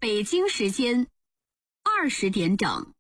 北京时间20点整。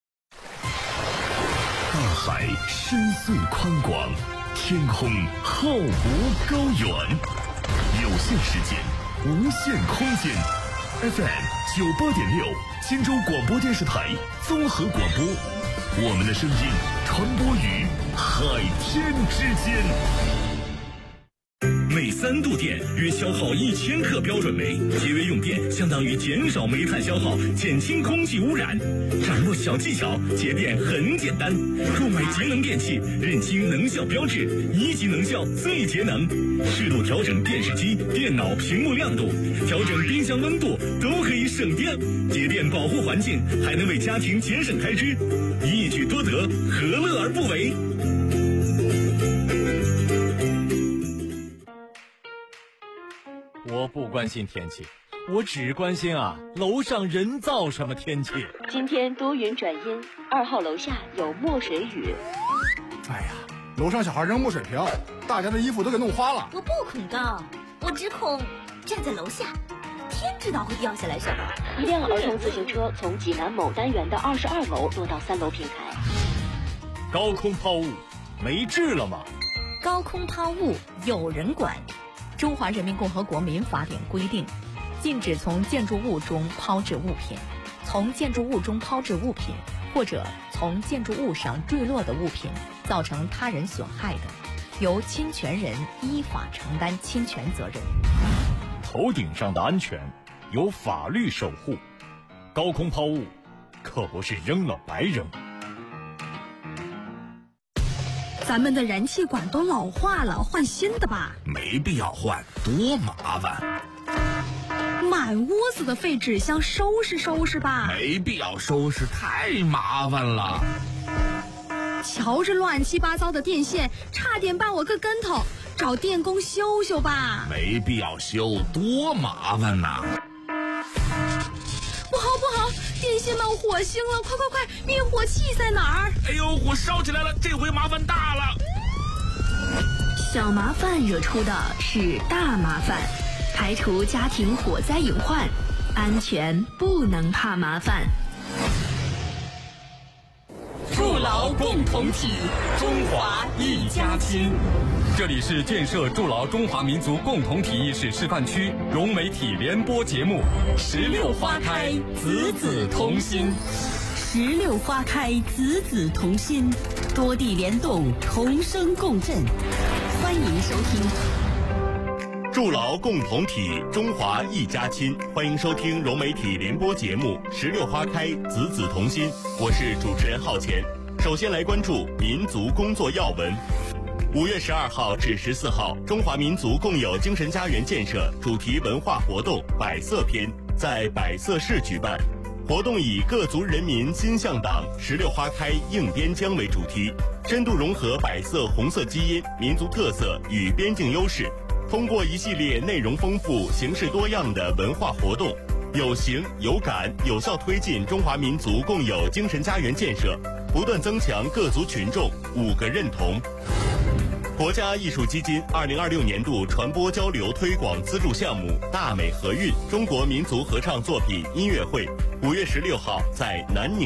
大海深邃宽广，天空浩博高远，有限时间，无限空间。FM98.6，荆州广播电视台综合广播，我们的声音传播于海天之间。每3度电约消耗1000克标准煤，节约用电相当于减少煤炭消耗，减轻空气污染。掌握小技巧，节电很简单。购买节能电器，认清能效标志，1级能效最节能。适度调整电视机、电脑屏幕亮度，调整冰箱温度，都可以省电。节电保护环境，还能为家庭节省开支，一举多得，何乐而不为？ 我不关心天气，我只关心楼上人造什么天气。 今天多云转阴，2号楼下有墨水雨。 哎呀，楼上小孩扔墨水瓶，大家的衣服都给弄花了。 我不恐高，我只恐站在楼下，天知道会掉下来什么。 一辆儿童自行车从济南某单元的22楼落到3楼平台。 高空抛物没治了吗？ 高空抛物有人管。中华人民共和国民法典规定，禁止从建筑物中抛掷物品，从建筑物中抛掷物品，或者从建筑物上坠落的物品造成他人损害的，由侵权人依法承担侵权责任。 头顶上的安全由法律守护，高空抛物可不是扔了白扔。 咱们的燃气管都老化了，换新的吧。 没必要换，多麻烦。 满屋子的废纸箱，收拾收拾吧。 没必要收拾，太麻烦了。 瞧着乱七八糟的电线，差点绊我个跟头，找电工修修吧。 没必要修，多麻烦呐。 不好不好，电线冒火星了，快快快，灭火器在哪儿？ 哎呦，火烧起来了，这回麻烦大了。 小麻烦惹出的是大麻烦，排除家庭火灾隐患，安全不能怕麻烦。 筑牢共同体，中华一家亲。这里是建设筑牢中华民族共同体意识示范区融媒体联播节目16花开，子子同心。 16花开，子子同心，多地联动，同声共振。欢迎收听筑牢共同体，中华一家亲。欢迎收听融媒体联播节目16花开，子子同心。我是主持人浩乾。首先来关注民族工作要闻。5月12号至14号，中华民族共有精神家园建设主题文化活动百色篇在百色市举办。活动以各族人民心向党，16花开应边疆为主题，深度融合百色红色基因、民族特色与边境优势，通过一系列内容丰富、形式多样的文化活动，有形有感，有效推进中华民族共有精神家园建设，不断增强各族群众5个认同。国家艺术基金2026年度传播交流推广资助项目大美合韵中国民族合唱作品音乐会5月16号在南宁